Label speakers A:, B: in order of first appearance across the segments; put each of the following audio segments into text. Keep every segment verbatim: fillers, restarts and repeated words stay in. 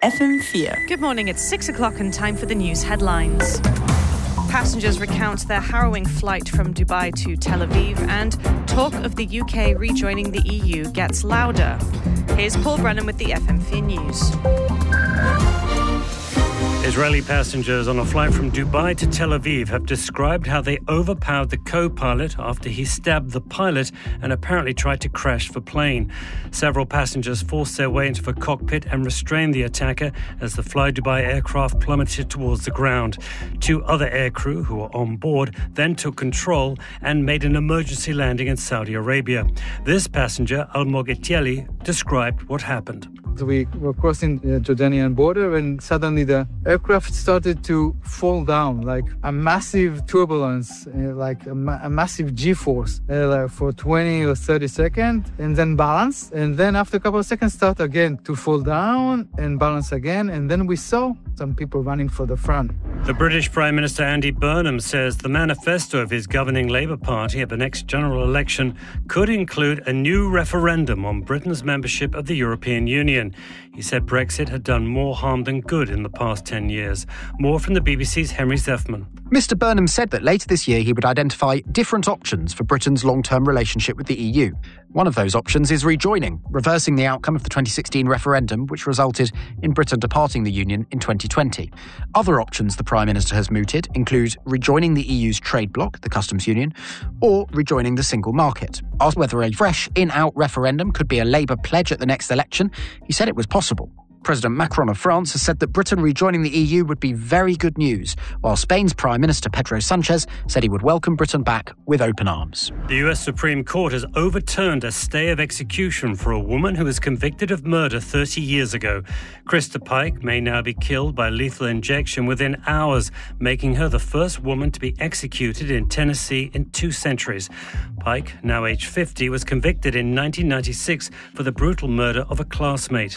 A: F M four.
B: Good morning, it's six o'clock and time for the news headlines. Passengers recount their harrowing flight from Dubai to Tel Aviv, and talk of the U K rejoining the E U gets louder. Here's Paul Brennan with the F M four News.
C: Israeli passengers on a flight from Dubai to Tel Aviv have described how they overpowered the co-pilot after he stabbed the pilot and apparently tried to crash the plane. Several passengers forced their way into the cockpit and restrained the attacker as the Fly Dubai aircraft plummeted towards the ground. Two other aircrew who were on board then took control and made an emergency landing in Saudi Arabia. This passenger, Almog Etieli, described what happened.
D: We were crossing the Jordanian border and suddenly the aircraft started to fall down, like a massive turbulence, uh, like a, ma- a massive G-force uh, like for twenty or thirty seconds, and then balance. And then after a couple of seconds, start again to fall down and balance again. And then we saw some people running for the front.
C: The British Prime Minister Andy Burnham says the manifesto of his governing Labour Party at the next general election could include a new referendum on Britain's membership of the European Union. He said Brexit had done more harm than good in the past ten years. More from the B B C's Henry Zeffman.
E: Mister Burnham said that later this year he would identify different options for Britain's long-term relationship with the E U. One of those options is rejoining, reversing the outcome of the twenty sixteen referendum, which resulted in Britain departing the Union in twenty twenty. Other options the Prime Minister has mooted include rejoining the E U's trade bloc, the Customs Union, or rejoining the single market. Asked whether a fresh in-out referendum could be a Labour pledge at the next election, he said it was possible. President Macron of France has said that Britain rejoining the E U would be very good news, while Spain's Prime Minister Pedro Sanchez said he would welcome Britain back with open arms.
C: The U S Supreme Court has overturned a stay of execution for a woman who was convicted of murder thirty years ago. Krista Pike may now be killed by lethal injection within hours, making her the first woman to be executed in Tennessee in two centuries. Pike, now aged fifty, was convicted in nineteen ninety-six for the brutal murder of a classmate.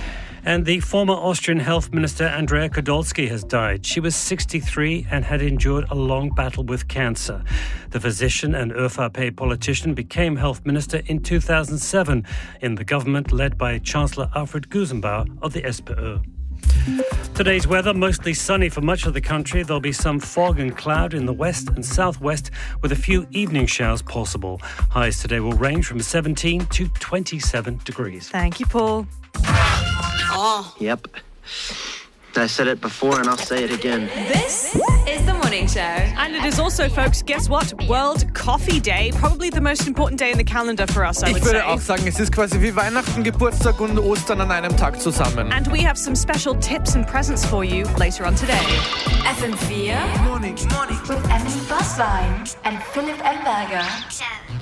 C: And the former Austrian Health Minister Andrea Podolsky has died. She was sixty-three and had endured a long battle with cancer. The physician and ÖVP politician became health minister in two thousand seven in the government led by Chancellor Alfred Gusenbauer of the S P Ö. Today's weather, mostly sunny for much of the country. There'll be some fog and cloud in the west and southwest with a few evening showers possible. Highs today will range from seventeen to twenty-seven degrees.
B: Thank you, Paul.
F: Oh. Yep. I said it before and I'll say it again.
G: This is The Morning Show.
B: And it is also, folks, guess what? World Coffee Day. Probably the most important day in the calendar for us, I would
H: Ich würde
B: say.
H: auch sagen, es ist quasi wie Weihnachten, Geburtstag und Ostern an einem Tag zusammen.
B: And we have some special tips and presents for you later on today.
G: F M four
H: Morning.
G: with Emily Buswein and Philipp Emberger.